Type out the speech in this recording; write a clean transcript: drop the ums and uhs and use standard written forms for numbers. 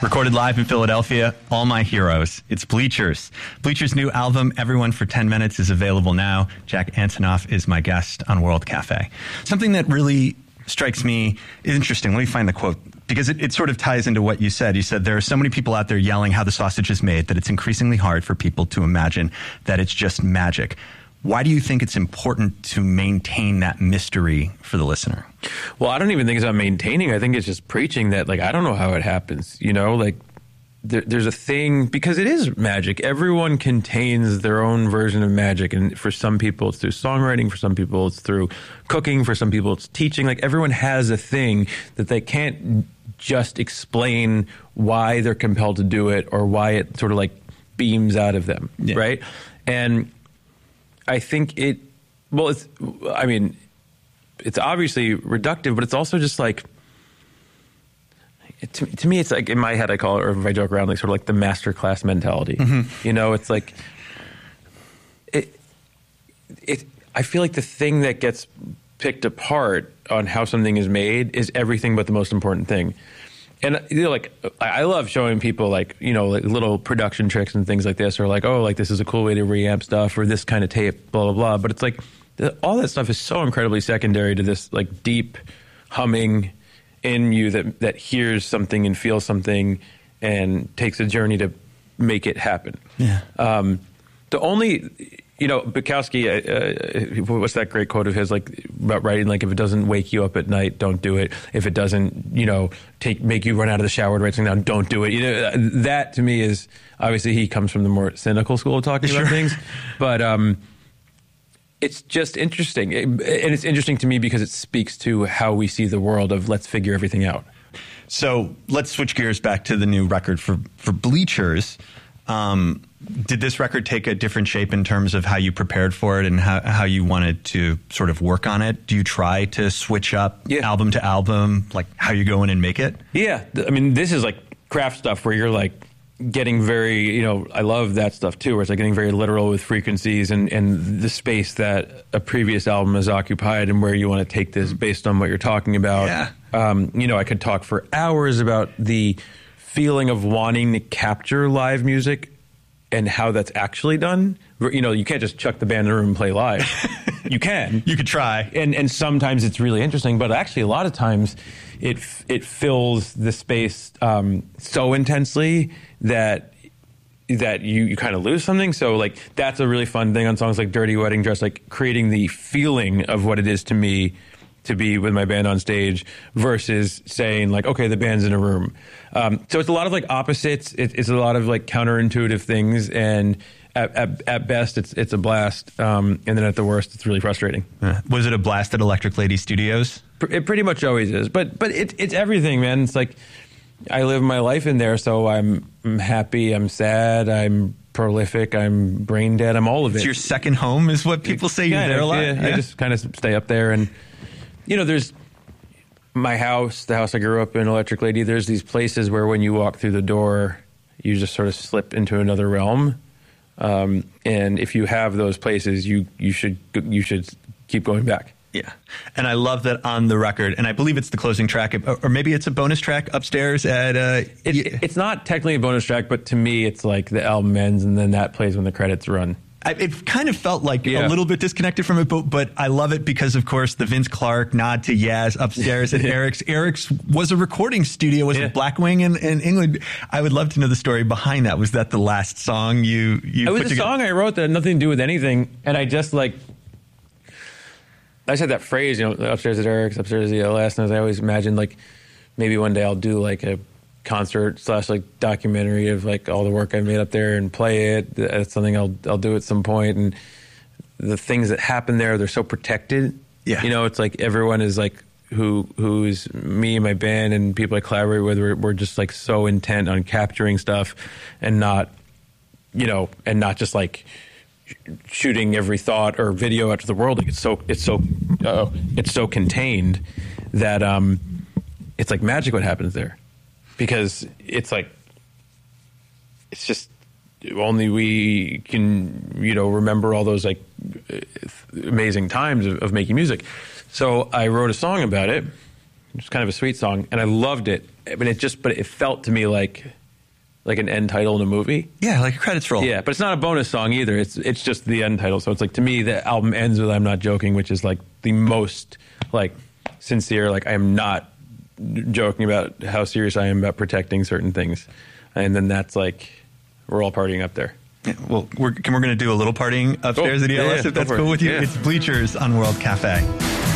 Recorded live in Philadelphia, All My Heroes. It's Bleachers. Bleachers' new album, Everyone for 10 Minutes, is available now. Jack Antonoff is my guest on World Cafe. Something that really strikes me is interesting. Let me find the quote, because it sort of ties into what you said. You said there are so many people out there yelling how the sausage is made that it's increasingly hard for people to imagine that it's just magic. Why do you think it's important to maintain that mystery for the listener? Well, I don't even think it's about maintaining. I think it's just preaching that, like, I don't know how it happens. You know, like, there's a thing, because it is magic. Everyone contains their own version of magic. And for some people, it's through songwriting. For some people, it's through cooking. For some people, it's teaching. Like, everyone has a thing that they can't just explain why they're compelled to do it or why it sort of, like, beams out of them, right? And I think it's obviously reductive, but it's also just like, to me, it's like, in my head, I call it, or if I joke around, like sort of like the masterclass mentality. Mm-hmm. You know, it's like, I feel like the thing that gets picked apart on how something is made is everything but the most important thing. And, you know, like, I love showing people, like, you know, like little production tricks and things like this, or like, oh, like, this is a cool way to reamp stuff, or this kind of tape, blah, blah, blah. But it's like, all that stuff is so incredibly secondary to this, like, deep humming in you that hears something and feels something and takes a journey to make it happen. Yeah. The only, you know, Bukowski, what's that great quote of his, like, about writing, like, if it doesn't wake you up at night, don't do it. If it doesn't, you know, make you run out of the shower to write something down, don't do it. You know, that to me is, obviously he comes from the more cynical school of talking about things, but it's just interesting. And it's interesting to me because it speaks to how we see the world of let's figure everything out. So let's switch gears back to the new record for Bleachers. Did this record take a different shape in terms of how you prepared for it and how you wanted to sort of work on it? Do you try to switch up album to album, like how you go in and make it? Yeah. I mean, this is like craft stuff where you're like getting very, you know, I love that stuff too, where it's like getting very literal with frequencies and the space that a previous album has occupied and where you want to take this based on what you're talking about. Yeah. You know, I could talk for hours about the feeling of wanting to capture live music and how that's actually done. You know, you can't just chuck the band in a room and play live. You can. You could try. And sometimes it's really interesting, but actually a lot of times it fills the space so intensely that you kind of lose something. So, like, that's a really fun thing on songs like Dirty Wedding Dress, like creating the feeling of what it is to me to be with my band on stage versus saying, like, okay, the band's in a room. So it's a lot of, like, opposites. It's a lot of, like, counterintuitive things. And at best, it's a blast. And then at the worst, it's really frustrating. Was it a blast at Electric Lady Studios? It pretty much always is. But it's everything, man. It's like, I live my life in there, so I'm happy, I'm sad, I'm prolific, I'm brain dead, I'm all of it. It's your second home is what people say. You're there a lot. Yeah. I just kind of stay up there. And, you know, there's my house, the house I grew up in, Electric Lady, there's these places where when you walk through the door, you just sort of slip into another realm. And if you have those places, you should keep going back. Yeah. And I love that on the record, and I believe it's the closing track, or maybe it's a bonus track upstairs at... It's not technically a bonus track, but to me, it's like the album ends, and then that plays when the credits run. It kind of felt like a little bit disconnected from it, but I love it because, of course, the Vince Clarke nod to Yaz upstairs at Eric's. Eric's was a recording studio, was it Blackwing in England? I would love to know the story behind that. Was that the last song you put together? It was a song I wrote that had nothing to do with anything, and I just, like... I said that phrase, you know, upstairs at Eric's, upstairs at the ELS, and I always imagined, like, maybe one day I'll do, like, a concert / like documentary of, like, all the work I've made up there and play it. That's something I'll do at some point. And the things that happen there, they're so protected. Yeah. You know, it's like everyone is, like, who's me and my band and people I collaborate with, we're just, like, so intent on capturing stuff and not, you know, and not just, like, shooting every thought or video out to the world. Like, it's so contained that it's like magic what happens there, because it's like, it's just only we can, you know, remember all those, like, amazing times of making music. So I wrote a song about it, It's kind of a sweet song, and I loved it. But it felt to me like an end title in a movie. Yeah, like a credits roll. Yeah, but it's not a bonus song either. It's just the end title. So it's like, to me, the album ends with "I'm Not Joking," which is like the most like sincere. Like, I am not joking about how serious I am about protecting certain things, and then that's like we're all partying up there. Yeah, well, we're going to do a little partying upstairs at ELS if that's cool with you. Yeah. It's Bleachers on World Cafe.